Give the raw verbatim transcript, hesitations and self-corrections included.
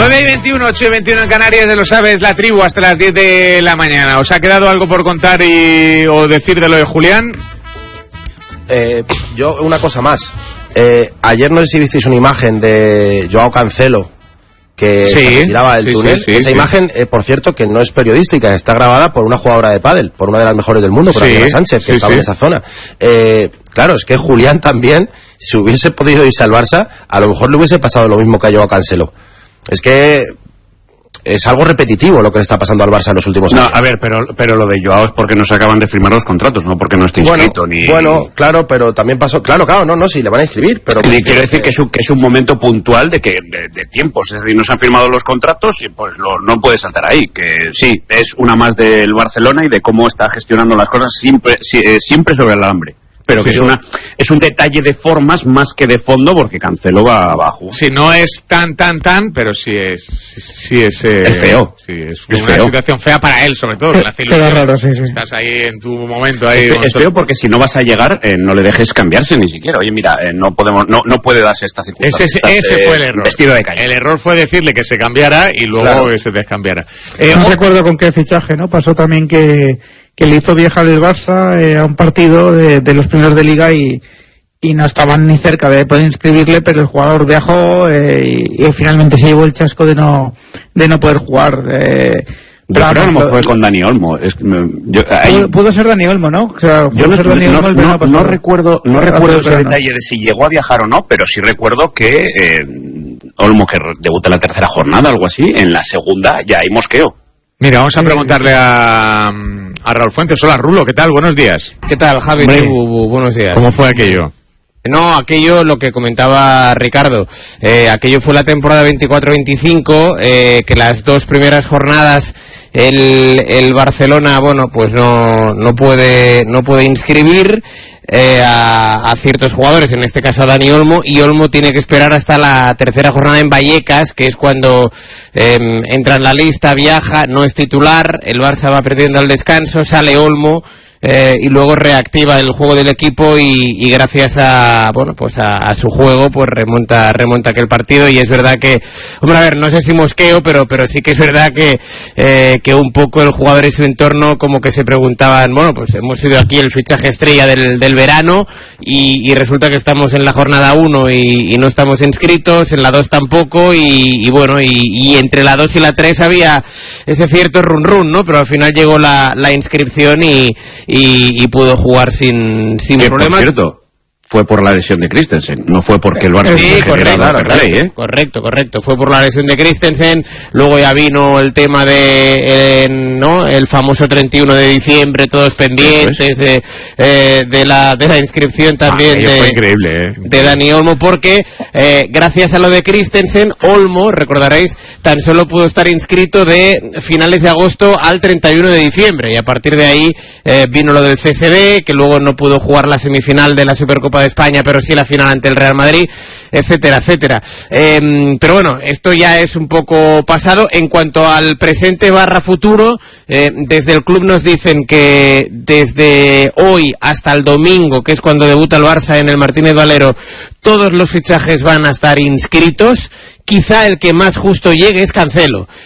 nueve y veintiuno, ocho y veintiuno en Canarias, de lo sabes, la tribu hasta las diez de la mañana. ¿Os ha quedado algo por contar y o decir de lo de Julián? Eh, yo, una cosa más. Eh, ayer no sé si visteis una imagen de Joao Cancelo que sí, se retiraba del sí, túnel. Sí, sí, Esa sí. imagen, eh, por cierto, que no es periodística, está grabada por una jugadora de pádel, por una de las mejores del mundo, por Sí, Adriana Sánchez, que sí, estaba sí. en esa zona. Eh, claro, es que Julián también, si hubiese podido irse al Barça, a lo mejor le hubiese pasado lo mismo que a Joao Cancelo. Es que es algo repetitivo lo que le está pasando al Barça en los últimos No, años. a ver, pero, pero lo de Joao es porque no se acaban de firmar los contratos, no porque no esté inscrito. Bueno, ni... bueno, claro, pero también pasó, claro, claro, no, no, sí, le van a inscribir, pero... Y quiero decir que es un, que es un momento puntual de que de, de tiempos, es decir, no se han firmado los contratos y pues lo, no puede saltar ahí, que sí, es una más del Barcelona y de cómo está gestionando las cosas siempre, si, eh, siempre sobre el alambre. Pero Sí, que es, una, es un detalle de formas más que de fondo, porque Cancelo va abajo. Sí, no es tan, tan, tan, pero sí es... Sí, sí es, eh, Es feo. Sí, es, Es una feo. situación fea para él, sobre todo. Que le hace Queda ilusión. raro, sí, sí. Estás ahí en tu momento. ahí. Es, fe- es feo porque si no vas a llegar, eh, no le dejes cambiarse ni siquiera. Oye, mira, eh, no podemos, no, no puede darse esta circunstancia. Ese, Estás, ese eh, fue el error. Vestido de calle. El error fue decirle que se cambiara y luego Claro. que se descambiara. Eh, No o- recuerdo con qué fichaje, ¿no? Pasó también que, que le hizo viajar el Barça eh, a un partido de, de los primeros de Liga y, y no estaban ni cerca de poder inscribirle, pero el jugador viajó eh, y, y finalmente se llevó el chasco de no de no poder jugar. Eh, Yo creo que a lo mejor lo- fue con Dani Olmo. Es, me- yo, ahí- pudo, pudo ser Dani Olmo, ¿no? O sea, pudo yo no, ser Dani no- Olmo el no- verano no pasado. recuerdo, no Hace recuerdo el ese verano. detalle de si llegó a viajar o no, pero sí recuerdo que eh, Olmo, que re- debuta en la tercera jornada, algo así, en la segunda ya hay mosqueo. Mira, vamos a preguntarle a, a Raúl Fuentes. Hola, Rulo, ¿qué tal? Buenos días. ¿Qué tal, Javi? Hombre, Bu- bu- buenos días. ¿Cómo fue aquello? No, aquello, lo que comentaba Ricardo, eh, aquello fue la temporada veinticuatro veinticinco, eh, que las dos primeras jornadas el, el Barcelona, bueno, pues no, no puede, no puede inscribir eh, a, a ciertos jugadores, en este caso a Dani Olmo, y Olmo tiene que esperar hasta la tercera jornada en Vallecas, que es cuando eh, entra en la lista, viaja, no es titular, el Barça va perdiendo al descanso, sale Olmo, Eh, y luego reactiva el juego del equipo y, y gracias a bueno pues a, a su juego pues remonta remonta aquel partido. Y es verdad que, hombre, a ver, no sé si mosqueo, pero pero sí que es verdad que eh, que un poco el jugador y su entorno como que se preguntaban, bueno, pues hemos sido aquí el fichaje estrella del, del verano y, y resulta que estamos en la jornada uno y, y no estamos inscritos, en la dos tampoco, y, y bueno, y, y entre la dos y la tres había ese cierto run run, ¿no? Pero al final llegó la, la inscripción y Y, y pudo jugar sin, sin Que, por problemas. cierto, fue por la lesión de Christensen, no fue porque el Barça Sí, generara correcto, a correcto, Ferrari, ¿eh? correcto, correcto. Fue por la lesión de Christensen, luego ya vino el tema de, eh, ¿no? El famoso treinta y uno de diciembre, todos pendientes de, eh, de la de la inscripción también Ah, aquello de, fue increíble, ¿eh? de Dani Olmo, porque eh, gracias a lo de Christensen, Olmo, recordaréis, tan solo pudo estar inscrito de finales de agosto al treinta y uno de diciembre, y a partir de ahí eh, vino lo del C S D, que luego no pudo jugar la semifinal de la Supercopa de España, pero sí la final ante el Real Madrid, etcétera, etcétera. Eh, pero bueno, esto ya es un poco pasado. En cuanto al presente barra futuro, eh, desde el club nos dicen que desde hoy hasta el domingo, que es cuando debuta el Barça en el Martínez Valero, todos los fichajes van a estar inscritos. Quizá el que más justo llegue es Cancelo.